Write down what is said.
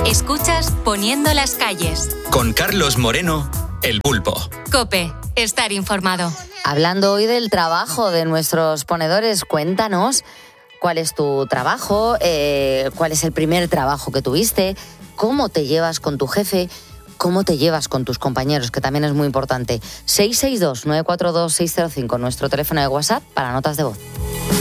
Escuchas Poniendo las calles. Con Carlos Moreno, El Pulpo. COPE, estar informado. Hablando hoy del trabajo de nuestros ponedores, cuéntanos cuál es tu trabajo, cuál es el primer trabajo que tuviste, cómo te llevas con tu jefe, cómo te llevas con tus compañeros, que también es muy importante. 662-942-605, nuestro teléfono de WhatsApp para notas de voz.